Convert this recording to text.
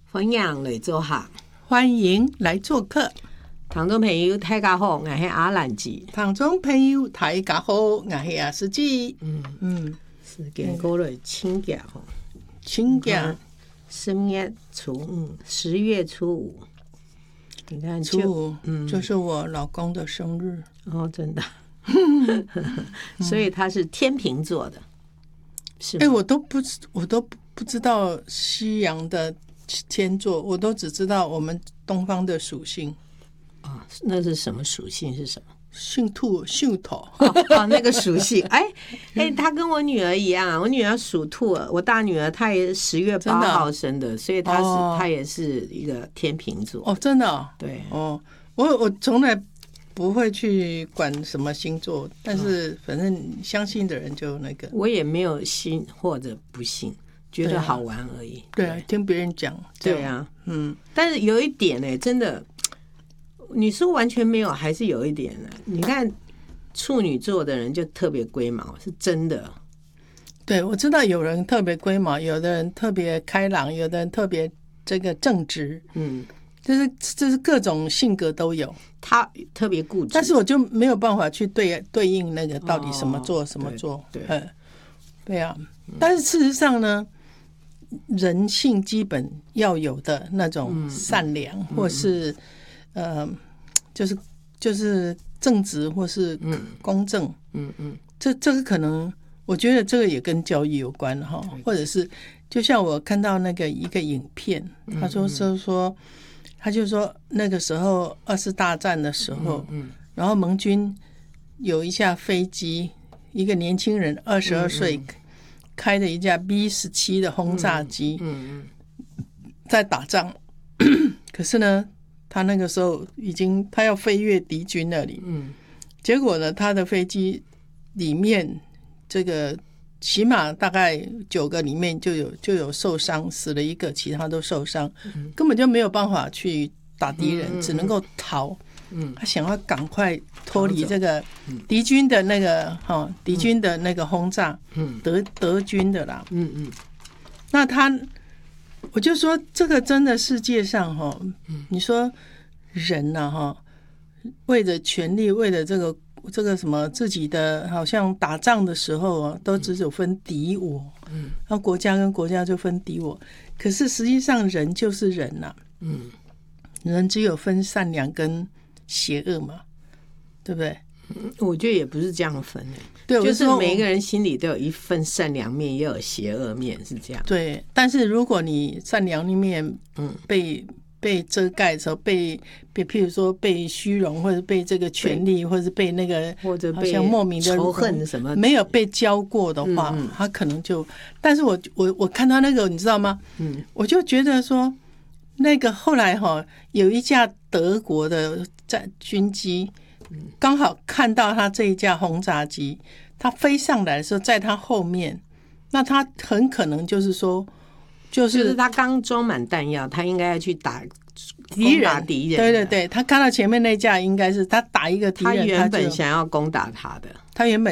分享来做客， 欢迎来做客。 听众朋友大家好，我是阿兰姐。 听众朋友大家好，我是阿司机。 时间过了请假吼， 请假 10月初5，10月初5，你看初5，就是我老公的生日哦，真的，所以他是天秤座的，是吗？ 我都不知道西洋的天座，我都只知道我们东方的属性。 那是什么属性？是什么？ 姓兔，姓头。 那个属性，他跟我女儿一样啊，我女儿属兔，我大女儿她也10月8号生的，所以她也是一个天秤座。 哦，真的哦？ 对哦，我从来不会去管什么星座，但是反正相信的人就那个。 我也没有信或者不信，觉得好玩而已。 对，听别人讲。 对啊，但是有一点呢，真的。你说完全没有，还是有一点呢。你看处女座的人就特别龟毛，是真的。 对，我知道有人特别龟毛，有的人特别开朗，有的人特别这个正直，就是各种性格都有。 他特别固执， 但是我就没有办法去对应那个到底什么座什么座。对啊。但是事实上呢，人性基本要有的那种善良，或是就是正直或是公正，这个可能，我觉得这个也跟教育有关哈，或者是就像我看到那个一个影片，他就说那个时候2次大战的时候，然后盟军有一架飞机，一个年轻人22岁开的一架 B-17的轰炸机，在打仗，可是呢。他那个时候他要飞越敌军那里，结果呢，他的飞机里面这个起码大概9个里面就有受伤，死了1个，其他都受伤，根本就没有办法去打敌人，只能够逃。他想要赶快脱离这个敌军的那个敌军的那个轰炸，德军的啦。那我就说这个真的世界上你说人啊为了权力，为了这个什么自己的，好像打仗的时候都只有分敌我，然后国家跟国家就分敌我，可是实际上人就是人呐，人只有分善良跟邪恶嘛，对不对？ 我觉得也不是这样分对， 就是每一个人心里都有一份善良面，也有邪恶面，是这样。 对，但是如果你善良的面被遮盖的时候，譬如说被虚荣，或者被这个权力，或者被那个或者被莫名的仇恨什么， 没有被教过的话，他可能就。但是我看到那个，你知道吗？我就觉得说，那个后来有一架德国的军机。刚好看到他这一架轰炸机，他飞上来的时候，在他后面，那他很可能就是说，就是他刚装满弹药，他应该要去打敌人。对，他看到前面那架应该是他打一个敌人， 他原本想要攻打他的， 他原本